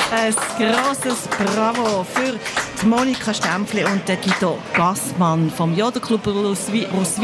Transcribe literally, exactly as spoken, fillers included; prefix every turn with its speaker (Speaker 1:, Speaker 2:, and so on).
Speaker 1: Ein grosses Bravo für die Monika Stempfli und den Guido Gassmann vom Jodelclub aus